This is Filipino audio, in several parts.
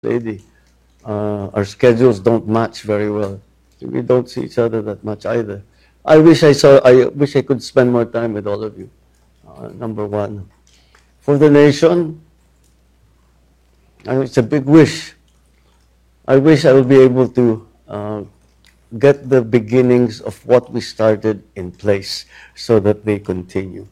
lady. Our schedules don't match very well. We don't see each other that much either. I wish I could spend more time with all of you. Number one. For the nation, it's a big wish. I wish I would be able to get the beginnings of what we started in place so that they continue.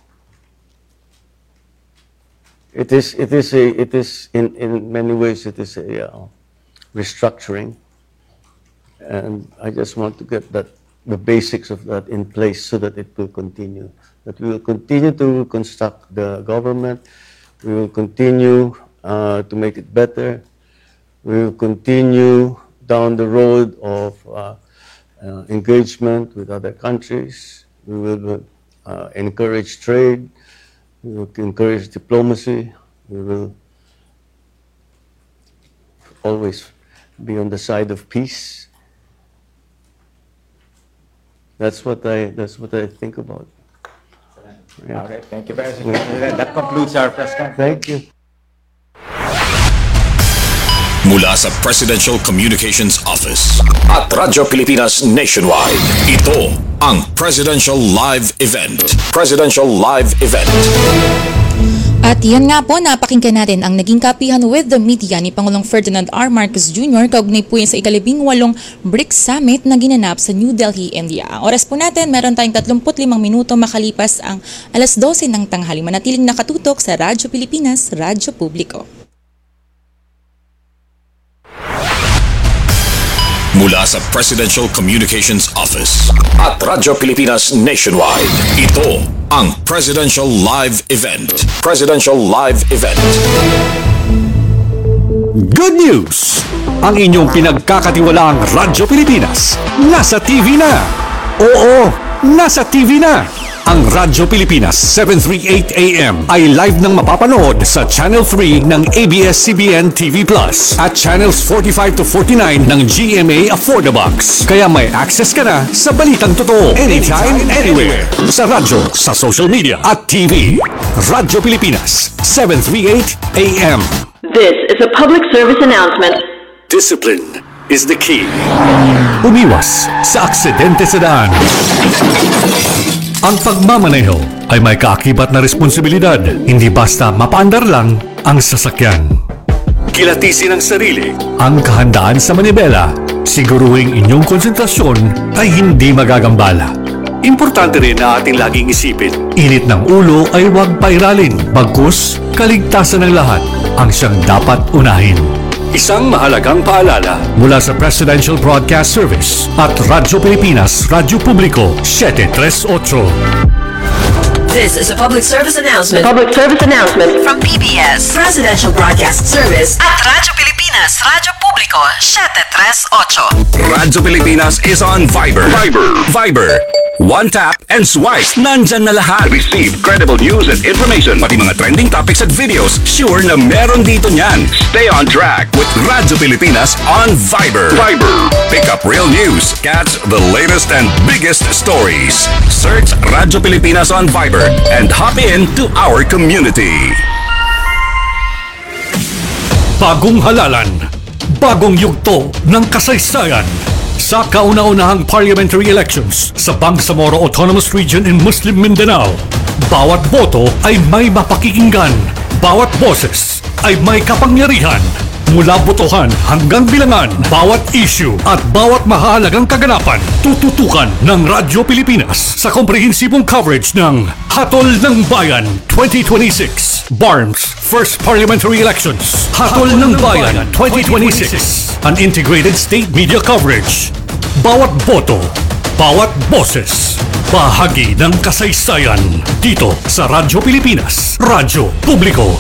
It is in many ways it is a restructuring, and I just want to get the basics of that in place so that it will continue. That we will continue to construct the government. We will continue to make it better. We will continue down the road of engagement with other countries. We will encourage trade. We will encourage diplomacy. We will always be on the side of peace. That's what I think about. Yeah. Okay, thank you very much. That concludes our press conference. Thank you. Mula sa Presidential Communications Office at Radyo Pilipinas Nationwide, ito ang Presidential Live Event. Presidential Live Event. At yan nga po, napakinggan natin ang naging kapihan with the media ni Pangulong Ferdinand R. Marcos Jr. kaugnay po yan sa ika-18 BRICS Summit na ginanap sa New Delhi, India. Ang oras po natin, meron tayong 35 minuto makalipas ang alas 12 ng tanghali. Manatiling nakatutok sa Radyo Pilipinas, Radyo Publiko. Mula sa Presidential Communications Office at Radyo Pilipinas Nationwide, ito ang Presidential Live Event. Presidential Live Event. Good news! Ang inyong pinagkakatiwalaang Radyo Pilipinas nasa TV na! Oo, nasa TV na! Ang Radyo Pilipinas 738 AM ay live nang mapapanood sa Channel 3 ng ABS-CBN TV Plus at Channels 45 to 49 ng GMA Affordabox. Kaya may access ka na sa balitang totoo anytime, anywhere. Sa radyo, sa social media at TV. Radyo Pilipinas 738 AM. This is a public service announcement. Discipline is the key. Umiwas sa aksidente sa daan. Ang pagmamaneho ay may kaakibat na responsibilidad, hindi basta mapaandar lang ang sasakyan. Kilatisin ang sarili, ang kahandaan sa manibela, siguruhing inyong konsentrasyon ay hindi magagambala. Importante rin na ating laging isipin, init ng ulo ay huwag pairalin, bagkus kaligtasan ng lahat ang siyang dapat unahin. Isang mahalagang paalala mula sa Presidential Broadcast Service at Radyo Pilipinas, Radyo Publiko, 738. This is a public service announcement. Public service announcement from PBS, Presidential Broadcast Service at Radyo Pilipinas, Radyo Publiko, 738. Radyo Pilipinas is on Viber. Viber. One tap and swipe. Nandyan na lahat. Receive credible news and information. Pati mga trending topics at videos. Sure na meron dito niyan. Stay on track with Radyo Pilipinas on Viber. Pick up real news. Catch the latest and biggest stories. Search Radyo Pilipinas on Viber and hop in to our community. Bagong halalan, bagong yugto ng kasaysayan. Sa kauna-unahang parliamentary elections sa Bangsamoro Autonomous Region in Muslim Mindanao, bawat boto ay may mapakikinggan, bawat boses ay may kapangyarihan. Mula botohan hanggang bilangan, bawat issue at bawat mahalagang kaganapan, tututukan ng Radyo Pilipinas sa komprehensibong coverage ng Hatol ng Bayan 2026. BARMS First Parliamentary Elections. Hatol ng Bayan 2026. An integrated state media coverage. Bawat boto, bawat boses, bahagi ng kasaysayan. Dito sa Radyo Pilipinas, Radyo Publiko.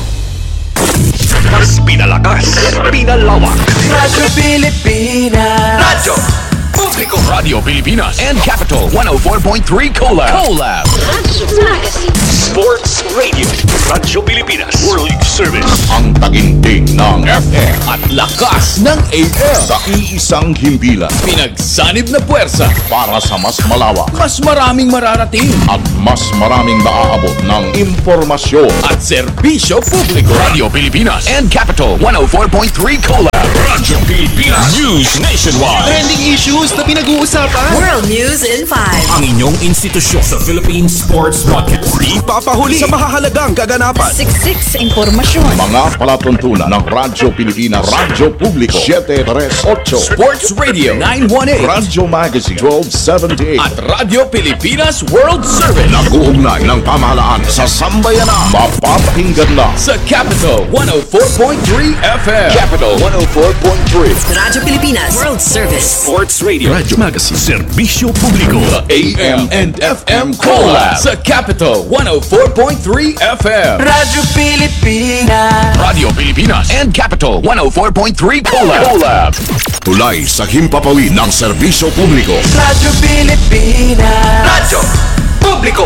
Mas pinalakas, pinalawak. Radyo Pilipinas. Radyo Publico, Radio Pilipinas, and Capital 104.3 Collab. Sports Radio. Radyo Pilipinas. World Service. Ang taginting ng FM At lakas ng AM. sa iisang himpilan Pinagsanib na puwersa. para sa mas malawak Mas maraming mararating. at mas maraming maaabot ng impormasyon. At serbisyo publiko. Radio Pilipinas and Capital 104.3 Collab. Radyo Pilipinas. News Nationwide. Trending issues na pinag-uusapan. World News in 5. Ang inyong institusyon sa Philippine Sports Broadcast. Di papahuli sa mahahalagang kaganapan. Siksik impormasyon. Mga palatuntunan ng Radyo Pilipinas, Radyo Publiko 738, Sports Radio 918. Radyo Magazine 1278. At Radio Pilipinas World Service. Nag-uugnay ng pamahalaan sa sambayanan. Mapapakinggan na Sa Capital 104.3 FM. Capital 104.3. Radyo Pilipinas World Service. Sports Radio. Radyo Magazine. Serbisyo Publiko. AM and FM Collab. Sa Capital 104.3 FM. Radyo Pilipinas. Radio Pilipinas and Capital 104.3 Collab. tulay sa himpapawid ng serbisyo publiko. Radyo Pilipinas. Radyo Publiko.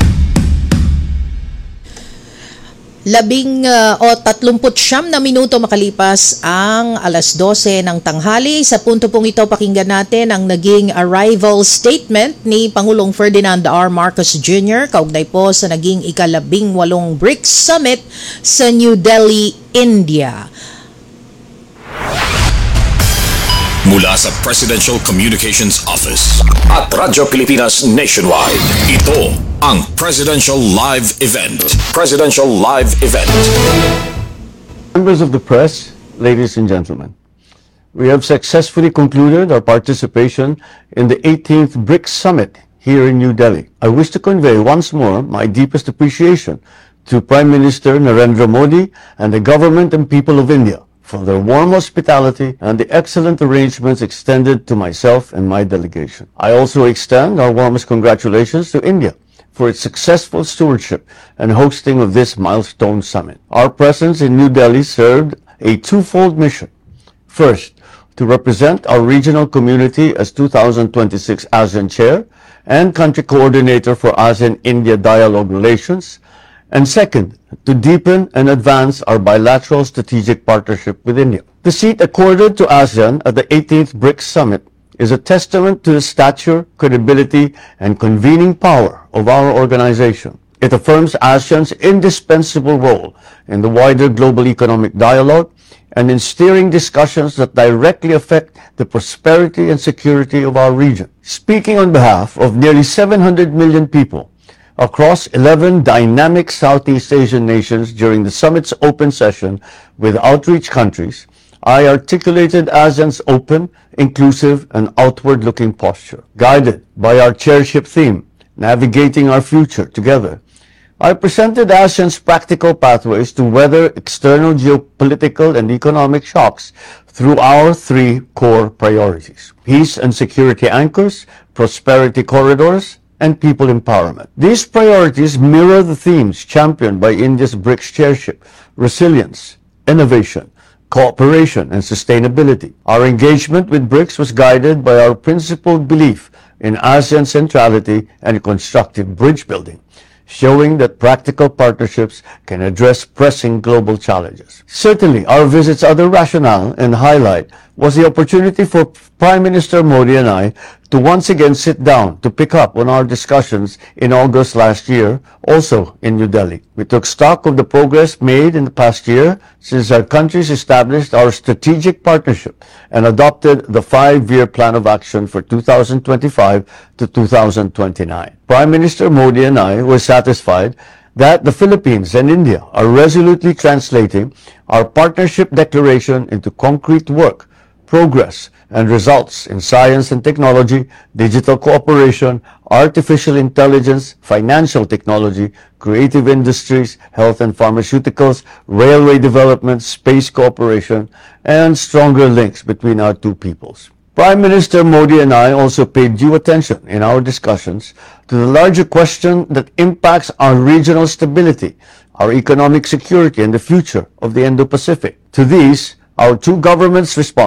39 na minuto makalipas ang alas 12 ng tanghali. Sa punto pong ito, pakinggan natin ang naging arrival statement ni Pangulong Ferdinand R. Marcos Jr. kaugnay po sa naging ika-18 BRICS Summit sa New Delhi, India. Mula sa Presidential Communications Office at Radyo Pilipinas Nationwide, ito ang Presidential Live Event. Presidential Live Event. Members of the press, ladies and gentlemen, we have successfully concluded our participation in the 18th BRICS Summit here in New Delhi. I wish to convey once more my deepest appreciation to Prime Minister Narendra Modi and the government and people of India for their warm hospitality and the excellent arrangements extended to myself and my delegation. I also extend our warmest congratulations to India for its successful stewardship and hosting of this milestone summit. Our presence in New Delhi served a twofold mission. First, to represent our regional community as 2026 ASEAN Chair and Country Coordinator for ASEAN-India Dialogue Relations, and second, to deepen and advance our bilateral strategic partnership with India. The seat accorded to ASEAN at the 18th BRICS Summit is a testament to the stature, credibility, and convening power of our organization. It affirms ASEAN's indispensable role in the wider global economic dialogue and in steering discussions that directly affect the prosperity and security of our region. Speaking on behalf of nearly 700 million people, across 11 dynamic Southeast Asian nations during the summit's open session with outreach countries, I articulated ASEAN's open, inclusive, and outward-looking posture. Guided by our chairship theme, Navigating Our Future Together, I presented ASEAN's practical pathways to weather external geopolitical and economic shocks through our three core priorities: peace and security anchors, prosperity corridors, and people empowerment. These priorities mirror the themes championed by India's BRICS chairship: resilience, innovation, cooperation, and sustainability. Our engagement with BRICS was guided by our principled belief in ASEAN centrality and constructive bridge building, showing that practical partnerships can address pressing global challenges. Certainly, our visit's other rationale and highlight was the opportunity for Prime Minister Modi and I to once again sit down to pick up on our discussions in August last year, also in New Delhi. We took stock of the progress made in the past year since our countries established our strategic partnership and adopted the 5-year plan of action for 2025 to 2029. Prime Minister Modi and I were satisfied that the Philippines and India are resolutely translating our partnership declaration into concrete work, progress, and results in science and technology, digital cooperation, artificial intelligence, financial technology, creative industries, health and pharmaceuticals, railway development, space cooperation, and stronger links between our two peoples. Prime Minister Modi and I also paid due attention in our discussions to the larger question that impacts our regional stability, our economic security, and the future of the Indo-Pacific. To these, our two governments' response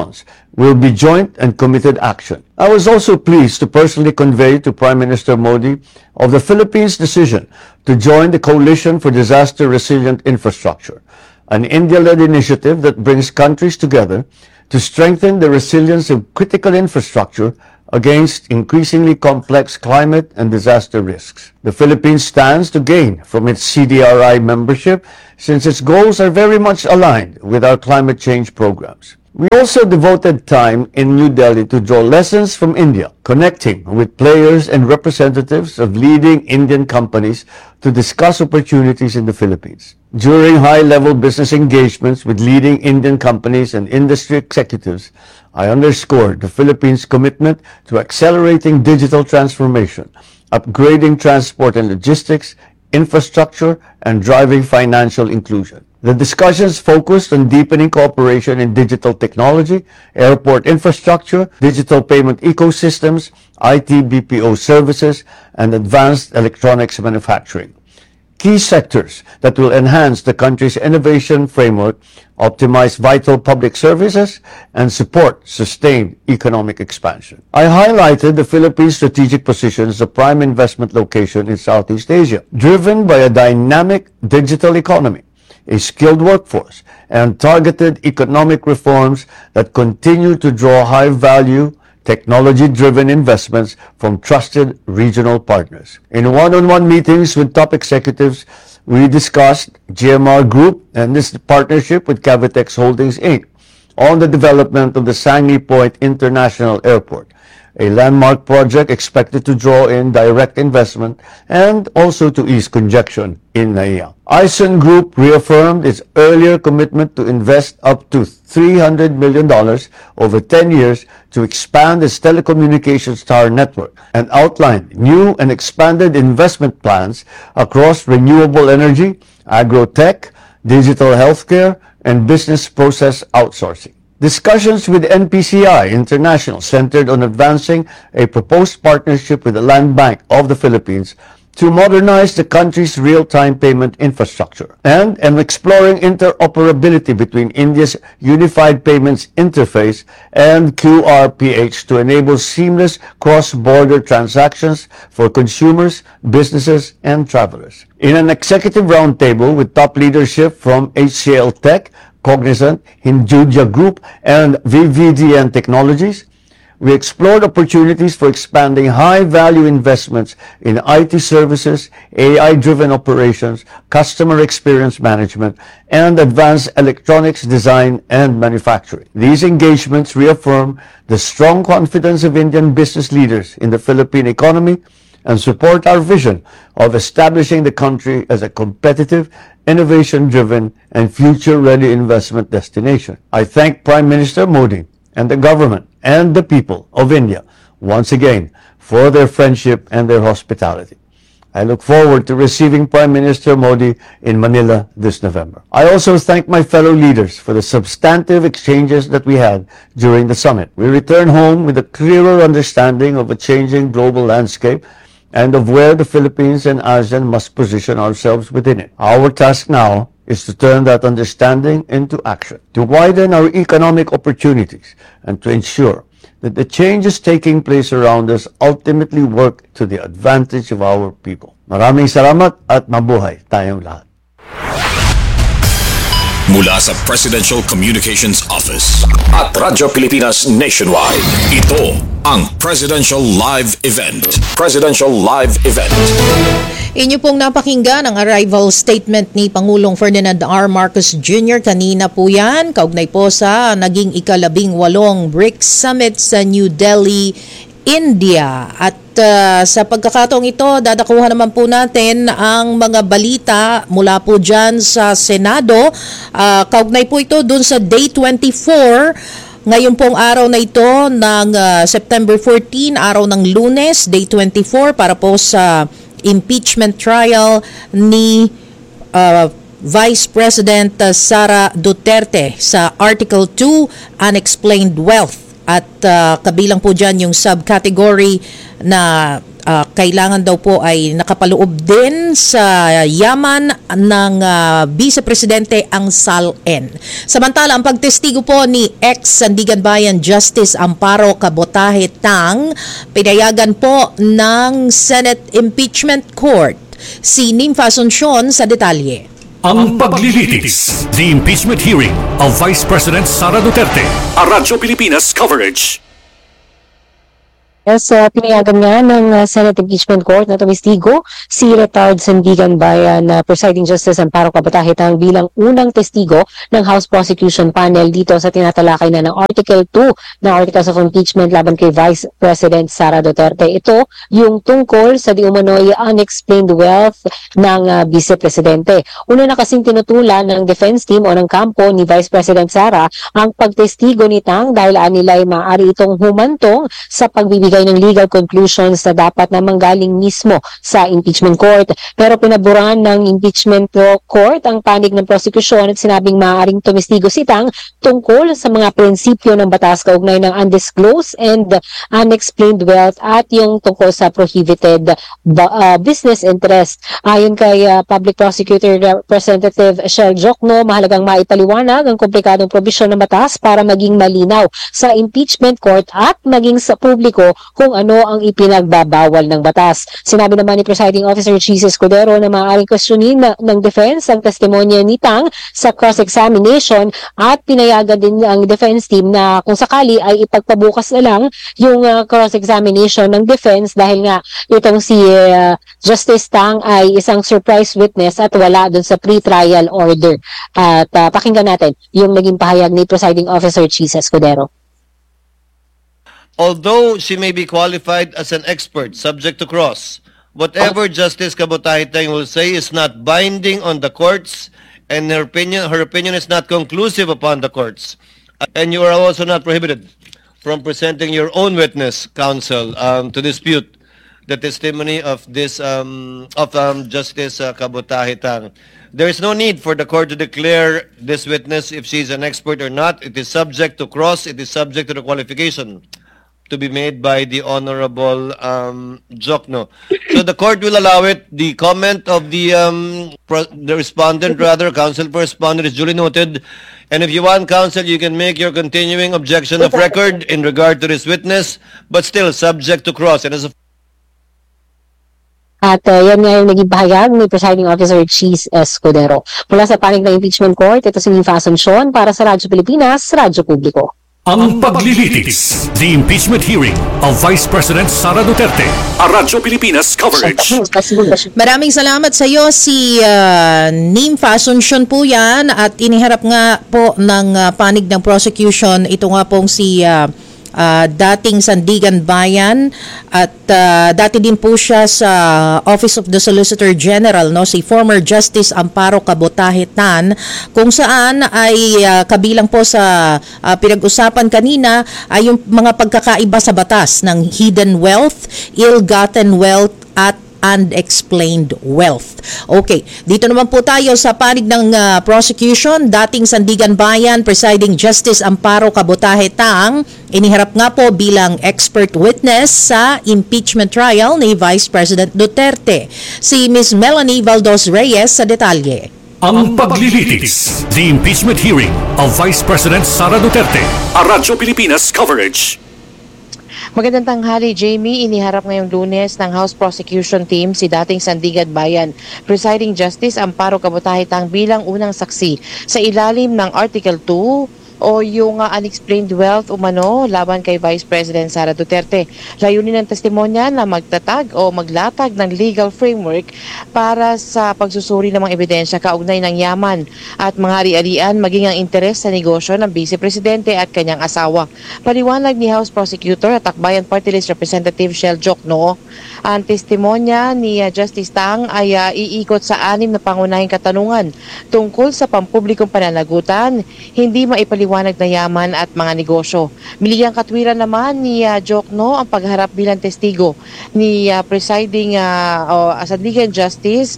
will be joint and committed action. I was also pleased to personally convey to Prime Minister Modi of the Philippines' decision to join the Coalition for Disaster Resilient Infrastructure, an India-led initiative that brings countries together to strengthen the resilience of critical infrastructure against increasingly complex climate and disaster risks. The Philippines stands to gain from its CDRI membership since its goals are very much aligned with our climate change programs. We also devoted time in New Delhi to draw lessons from India, connecting with players and representatives of leading Indian companies to discuss opportunities in the Philippines. During high-level business engagements with leading Indian companies and industry executives, I underscored the Philippines' commitment to accelerating digital transformation, upgrading transport and logistics, infrastructure, and driving financial inclusion. The discussions focused on deepening cooperation in digital technology, airport infrastructure, digital payment ecosystems, IT BPO services, and advanced electronics manufacturing. Key sectors that will enhance the country's innovation framework, optimize vital public services, and support sustained economic expansion. I highlighted the Philippines' strategic position as a prime investment location in Southeast Asia, driven by a dynamic digital economy, a skilled workforce, and targeted economic reforms that continue to draw high-value, technology-driven investments from trusted regional partners. In one-on-one meetings with top executives, we discussed GMR Group and this partnership with Cavitex Holdings, Inc. on the development of the Sangley Point International Airport, a landmark project expected to draw in direct investment and also to ease congestion in NAIA. Ison Group reaffirmed its earlier commitment to invest up to $300 million over 10 years to expand its telecommunications tower network and outlined new and expanded investment plans across renewable energy, agrotech, digital healthcare, and business process outsourcing. Discussions with NPCI International centered on advancing a proposed partnership with the Land Bank of the Philippines to modernize the country's real-time payment infrastructure, and exploring interoperability between India's Unified Payments Interface and QRPH to enable seamless cross-border transactions for consumers, businesses, and travelers. In an executive roundtable with top leadership from HCL Tech, Cognizant, Hinduja Group, and VVDN Technologies, we explored opportunities for expanding high-value investments in IT services, AI-driven operations, customer experience management, and advanced electronics design and manufacturing. These engagements reaffirm the strong confidence of Indian business leaders in the Philippine economy and support our vision of establishing the country as a competitive, innovation-driven, and future-ready investment destination. I thank Prime Minister Modi and the government and the people of India once again for their friendship and their hospitality. I look forward to receiving Prime Minister Modi in Manila this November. I also thank my fellow leaders for the substantive exchanges that we had during the summit. We return home with a clearer understanding of a changing global landscape and of where the Philippines and ASEAN must position ourselves within it. Our task now is to turn that understanding into action, to widen our economic opportunities, and to ensure that the changes taking place around us ultimately work to the advantage of our people. Maraming salamat at mabuhay tayong lahat. Mula sa Presidential Communications Office at Radyo Pilipinas Nationwide, ito ang Presidential Live Event. Presidential Live Event. Inyo pong napakinggan ang arrival statement ni Pangulong Ferdinand R. Marcos Jr. Kanina po yan, kaugnay po sa naging ika-18 BRICS Summit sa New Delhi, India. At sa pagkakataong ito, dadakuhan naman po natin ang mga balita mula po dyan sa Senado. Kaugnay po ito dun sa Day 24, ngayon pong araw na ito ng September 14, araw ng Lunes, Day 24, para po sa impeachment trial ni Vice President Sara Duterte sa Article 2, Unexplained Wealth. At kabilang po dyan yung subcategory na kailangan daw po ay nakapaloob din sa yaman ng Vice Presidente ang SALN. Samantala, ang pagtestigo po ni ex-Sandigan Bayan Justice Amparo Cabotaje Tang, pinayagan po ng Senate Impeachment Court. Si Nympha Asuncion sa detalye. Ang paglilitis, the impeachment hearing of Vice President Sara Duterte. A Radyo Pilipinas coverage. Yes, pinayagan nga ng Senate Impeachment Court na tumistigo si retired Sandigan Bayan Presiding Justice Amparo Cabotaje Tang bilang unang testigo ng House Prosecution Panel dito sa tinatalakay na ng Article 2 ng Articles of Impeachment laban kay Vice President Sara Duterte. Ito yung tungkol sa di umano'y unexplained wealth ng Vice Presidente. Una na kasing tinutulan ng defense team o ng kampo ni Vice President Sara ang pagtestigo ni Tang dahil nila ay maaari itong humantong sa pagbibigay ng legal conclusions na dapat na manggaling mismo sa impeachment court. Pero pinaburan ng impeachment court ang panig ng prosecution at sinabing maaaring tumistigo si Tang tungkol sa mga prinsipyo ng batas kaugnay ng undisclosed and unexplained wealth at yung tungkol sa prohibited business interest. Ayon kay Public Prosecutor Representative Shel Jokno, mahalagang maipaliwanag ang komplikadong probisyon ng batas para maging malinaw sa impeachment court at maging sa publiko kung ano ang ipinagbabawal ng batas. Sinabi naman ni Presiding Officer Chis Escudero na maaaring questionin ng defense ang testimonya ni Tang sa cross-examination at pinayagan din ang defense team na kung sakali ay ipagpabukas na lang yung cross-examination ng defense dahil nga itong si Justice Tang ay isang surprise witness at wala dun sa pre-trial order. At pakinggan natin yung naging pahayag ni Presiding Officer Chis Escudero. Although she may be qualified as an expert subject to cross, whatever Justice Cabotaje Tang will say is not binding on the courts, and her opinion is not conclusive upon the courts. And you are also not prohibited from presenting your own witness, counsel, to dispute the testimony of this Justice Cabotaje Tang. There is no need for the court to declare this witness if she is an expert or not. It is subject to cross. It is subject to the qualification to be made by the Honorable Jokno. So the court will allow it. The comment of the respondent, counsel for respondent, is duly noted. And if you want, counsel, you can make your continuing objection of record in regard to this witness, but still subject to cross. And as a At yan nga yung naging pahayag ni Presiding Officer Chis Escudero. Mula sa panig ng impeachment court, ito si Nympha Asuncion para sa Radyo Pilipinas, Radyo Publiko. Ang paglilitis, the impeachment hearing of Vice President Sara Duterte. A Radyo Pilipinas coverage. Maraming salamat sa iyo si Nympha Asuncion po yan at iniharap nga po ng panig ng prosecution. Ito nga pong si dating Sandigan Bayan at dati din po siya sa Office of the Solicitor General, no, si former Justice Amparo Cabotaje Tang, kung saan ay kabilang po sa pinag-usapan kanina ay yung mga pagkakaiba sa batas ng hidden wealth, ill-gotten wealth at unexplained wealth. Okay, dito naman po tayo sa panig ng prosecution. Dating Sandigan Bayan Presiding Justice Amparo Cabotaje Tang, iniharap nga po bilang expert witness sa impeachment trial ni Vice President Duterte. Si Ms. Melanie Valdos Reyes sa detalye. Ang paglilitis, the impeachment hearing of Vice President Sara Duterte. A Radyo Pilipinas coverage. Magandang tanghali, Jamie. Iniharap ngayong Lunes ng House Prosecution Team si dating Sandigan Bayan Presiding Justice Amparo Cabotaje Tang bilang unang saksi sa ilalim ng Article 2 o yung unexplained wealth umano laban kay Vice President Sara Duterte. Layunin ng testimonya na magtatag o maglatag ng legal framework para sa pagsusuri ng mga ebidensya kaugnay ng yaman at mga ari-arian maging ang interes sa negosyo ng Vice Presidente at kanyang asawa. Paliwanag ni House Prosecutor at Akbayan Party List Representative Shel Jokno, ang testimonya ni Justice Tang ay iikot sa 6 na pangunahing katanungan tungkol sa pampublikong pananagutan, hindi maipaliwanag na yaman at mga negosyo. Miliang katwiran naman ni Jokno ang pagharap bilang testigo ni Presiding Sandigan Justice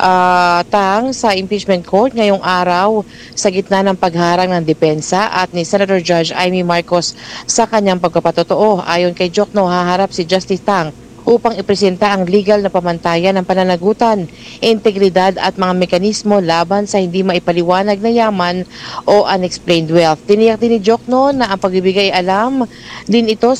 Tang sa impeachment court ngayong araw sa gitna ng pagharang ng depensa at ni Senator Judge Amy Marcos sa kanyang pagpapatotoo. Ayon kay Jokno, haharap si Justice Tang upang ipresenta ang legal na pamantayan ng pananagutan, integridad at mga mekanismo laban sa hindi maipaliwanag na yaman o unexplained wealth. Tiniyak din ni Diokno na ang pagbibigay alam din ito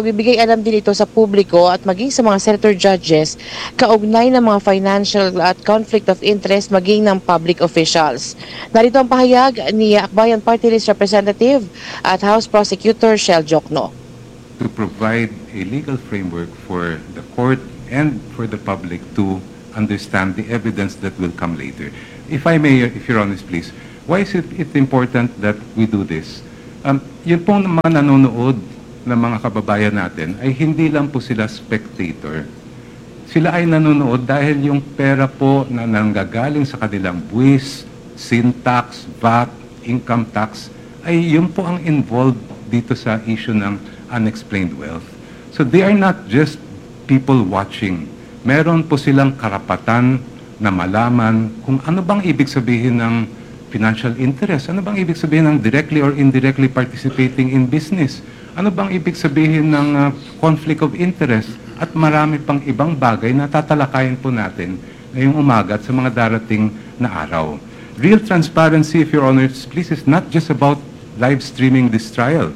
sa publiko at maging sa mga senator judges kaugnay ng mga financial at conflict of interest maging ng public officials. Narito ang pahayag ni Akbayan Party List Representative at House Prosecutor Shell Diokno. To provide a legal framework for the court and for the public to understand the evidence that will come later. If I may, if Your Honor, please, why is it important that we do this? Yun pong mga nanonood ng mga kababayan natin ay hindi lang po sila spectator. Sila ay nanonood dahil yung pera po na nanggagaling sa kanilang buwis, sin tax, VAT, income tax, ay yun po ang involved dito sa issue ng unexplained wealth. So they are not just people watching. Meron po silang karapatan na malaman kung ano bang ibig sabihin ng financial interest, ano bang ibig sabihin ng directly or indirectly participating in business, ano bang ibig sabihin ng conflict of interest, at marami pang ibang bagay na tatalakayin po natin ngayong umaga at sa mga darating na araw. Real transparency, if Your Honor, please, is not just about live streaming this trial.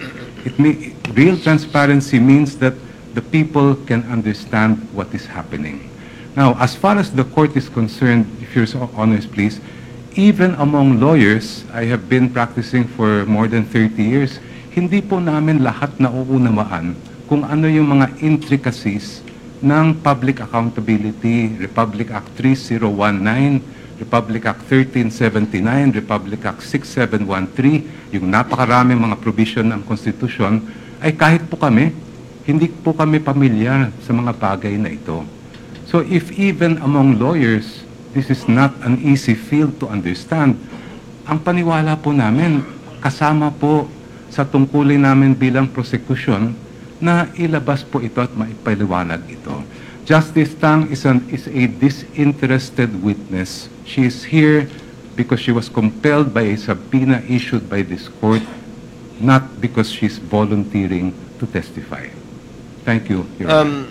Real transparency means that the people can understand what is happening. Now, as far as the court is concerned, if Your Honors, please, even among lawyers, I have been practicing for more than 30 years, hindi po namin lahat nauunawaan kung ano yung mga intricacies ng Public Accountability, Republic Act 3019, Republic Act 1379, Republic Act 6713, yung napakaraming mga provision ng Constitution, ay kahit po kami, hindi po kami pamilyar sa mga bagay na ito. So if even among lawyers, this is not an easy field to understand, ang paniwala po namin, kasama po sa tungkulin namin bilang prosecution na ilabas po ito at maipaliwanag ito. Justice Tang is a disinterested witness. She is here because she was compelled by a subpoena issued by this court, not because she's volunteering to testify. Thank you, Your Honor.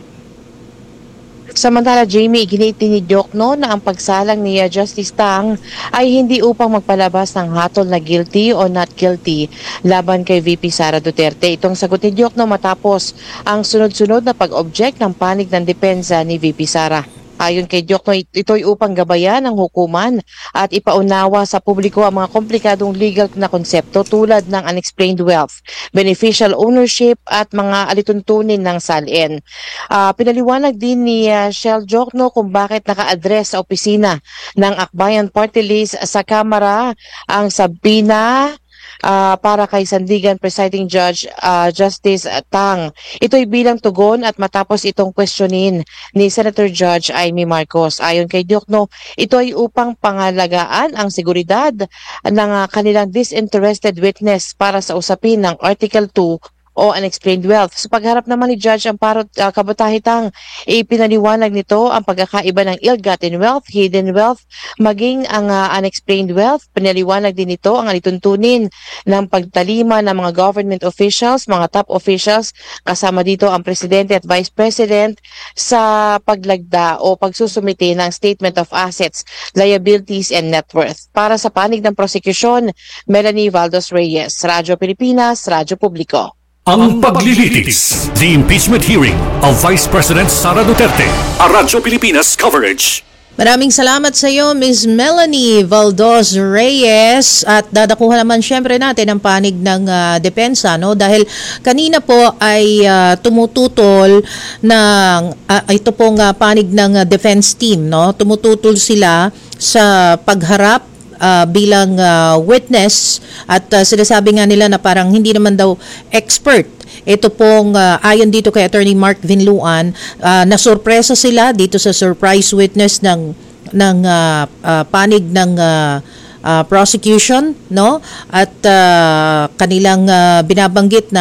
Samantala, Jamie, iginitin ni Diokno na ang pagsalang ni Justice Tang ay hindi upang magpalabas ng hatol na guilty o not guilty laban kay VP Sara Duterte. Itong sagot ni Diokno matapos ang sunod-sunod na pag-object ng panig ng depensa ni VP Sara. Ayon kay Diokno, ito'y upang gabayan ang hukuman at ipaunawa sa publiko ang mga komplikadong legal na konsepto tulad ng unexplained wealth, beneficial ownership at mga alituntunin ng salin. Pinaliwanag din ni Shell Diokno kung bakit naka-address sa opisina ng Akbayan Party List sa Kamara ang sabina para kay Sandigan Presiding Judge Justice Tang. Ito'y bilang tugon at matapos itong questionin ni Senator Judge Amy Marcos. Ayon kay Diokno, ito ay upang pangalagaan ang seguridad ng kanilang disinterested witness para sa usapin ng Article 2 o unexplained wealth. Sa pagharap naman ni Judge Amparo Kabutahitang, ipinaliwanag nito ang pagkakaiba ng ill-gotten wealth, hidden wealth, maging ang unexplained wealth. Pinaliwanag din nito ang alituntunin ng pagtalima ng mga government officials, mga top officials, kasama dito ang Presidente at Vice President sa paglagda o pagsusumite ng Statement of Assets, Liabilities and Net Worth. Para sa panig ng prosecution, Melanie Valdos Reyes, Radyo Pilipinas, Radyo Publiko. Ang paglilitis, the impeachment hearing of Vice President Sara Duterte. A Radyo Pilipinas coverage. Maraming salamat sa iyo, Ms. Melanie Valdos Reyes, at dadakuhan naman syempre natin ang panig ng depensa, no? Dahil kanina po ay tumututol ng ito pong panig ng defense team, no? Tumututol sila sa pagharap bilang witness at sinasabi nga nila na parang hindi naman daw expert. Ito pong ayon dito kay Attorney Mark Vinluan, nasurpresa sila dito sa surprise witness ng panig ng prosecution, no? At kanilang binabanggit na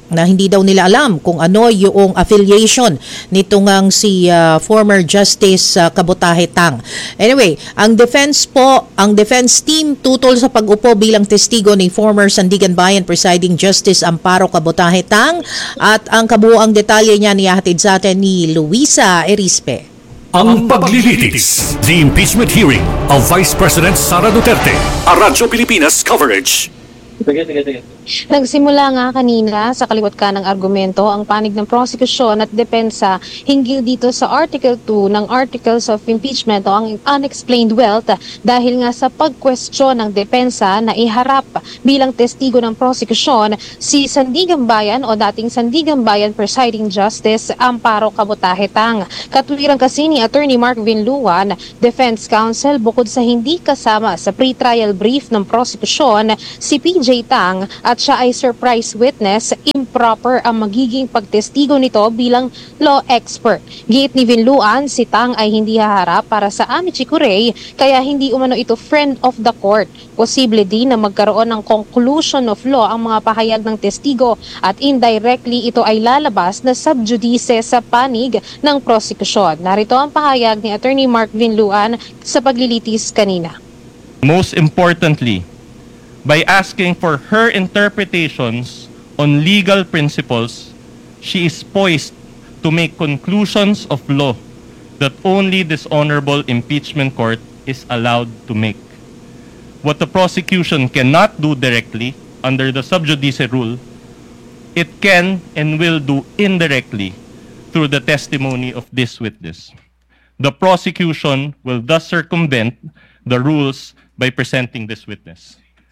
na hindi daw nila alam kung ano yung affiliation nito ngang si former Justice Kabutahe Tang. Anyway, ang defense team tutol sa pag-upo bilang testigo ni former Sandigan Bayan Presiding Justice Amparo Kabutahe Tang, at ang kabuuang detalye niya niyahatid sa atin ni Luisa Erispe. Ang paglilitis, the impeachment hearing of Vice President Sara Duterte, a Radyo Pilipinas coverage. Nagsimula nga kanina sa kaliwat ka ng argumento ang panig ng prosekusyon at depensa hinggil dito sa Article 2 ng Articles of Impeachment o ang unexplained wealth dahil nga sa pagkwestiyon ng depensa na iharap bilang testigo ng prosekusyon si Sandigan Bayan o dating Sandigan Bayan Presiding Justice Amparo Kabutahe Tang. Katwiran kasi ni Attorney Mark Vinluan, Defense Counsel, bukod sa hindi kasama sa pre-trial brief ng prosekusyon si PJ Tang at siya ay surprise witness, improper ang magiging pagtestigo nito bilang law expert. Giit ni Vinluan, si Tang ay hindi haharap para sa amici curiae kaya hindi umano ito friend of the court. Posible din na magkaroon ng conclusion of law ang mga pahayag ng testigo at indirectly ito ay lalabas na sub judice sa panig ng prosekusyon. Narito ang pahayag ni Attorney Mark Vinluan sa paglilitis kanina. Most importantly, by asking for her interpretations on legal principles, she is poised to make conclusions of law that only this honorable impeachment court is allowed to make. What the prosecution cannot do directly under the sub judice rule, it can and will do indirectly through the testimony of this witness. The prosecution will thus circumvent the rules by presenting this witness.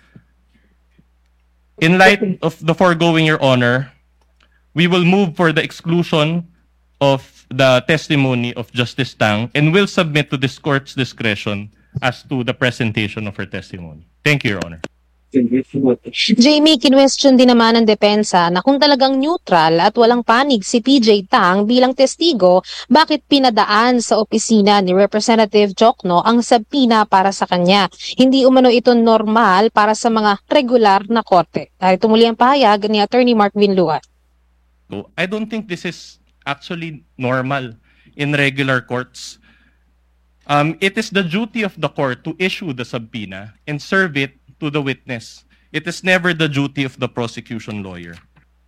In light of the foregoing, Your Honor, we will move for the exclusion of the testimony of Justice Tang and will submit to this court's discretion as to the presentation of her testimony. Thank you, Your Honor. Jamie, kinwestiyon din naman ng depensa na kung talagang neutral at walang panig si PJ Tang bilang testigo, bakit pinadaan sa opisina ni Representative Jokno ang subpoena para sa kanya? Hindi umano ito normal para sa mga regular na korte. Narito muli ang pahayag ni Attorney Mark Vinluan. I don't think this is actually normal in regular courts. It is the duty of the court to issue the subpoena and serve it to the witness. It is never the duty of the prosecution lawyer.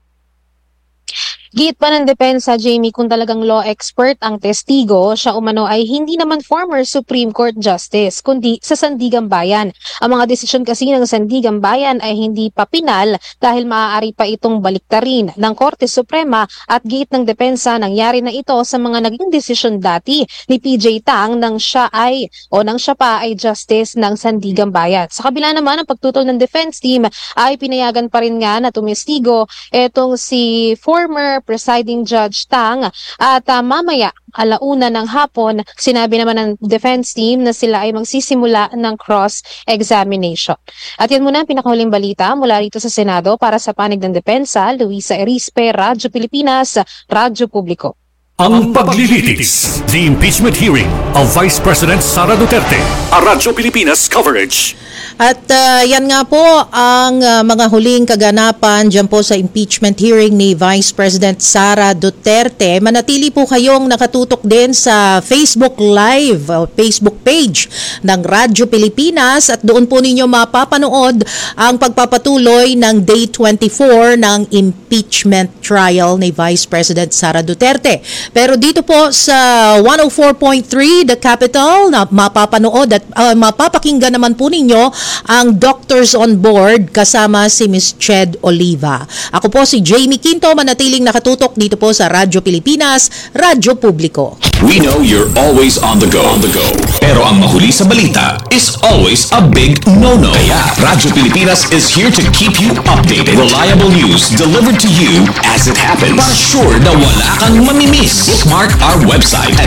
Giit pa ng depensa, Jamie, kung talagang law expert ang testigo, siya umano ay hindi naman former Supreme Court Justice, kundi sa Sandigan Bayan. Ang mga desisyon kasi ng Sandigan Bayan ay hindi pa pinal dahil maaari pa itong baliktarin ng Korte Suprema at giit ng depensa nangyari na ito sa mga naging desisyon dati ni PJ Tang nang siya pa ay Justice ng Sandigan Bayan. Sa kabila naman ng pagtutol ng defense team ay pinayagan pa rin nga na tumestigo etong si former Presiding Judge Tang at mamaya 1:00 ng hapon sinabi naman ng defense team na sila ay magsisimula ng cross-examination. At yan muna ang pinakahuling balita mula rito sa Senado para sa panig ng depensa. Luisa Erispe, Radyo Pilipinas, Radyo Publiko. Ang paglilitis, the impeachment hearing of Vice President Sara Duterte, a Radyo Pilipinas coverage. At yan nga po ang mga huling kaganapan dyan po sa impeachment hearing ni Vice President Sara Duterte. Manatili po kayong nakatutok din sa Facebook Live, Facebook page ng Radyo Pilipinas at doon po ninyo mapapanood ang pagpapatuloy ng Day 24 ng impeachment trial ni Vice President Sara Duterte. Pero dito po sa 104.3 The Capital, na mapapanood at mapapakinggan naman po ninyo ang Doctors on Board kasama si Ms. Ched Oliva. Ako po si Jamie Quinto, manatiling nakatutok dito po sa Radyo Pilipinas, Radyo Publiko. We know you're always on the go. Pero ang mahuli sa balita is always a big no-no. Kaya Radyo Pilipinas is here to keep you updated. Reliable news delivered to you as it happens. Para sure na wala kang mamimiss. Bookmark our website at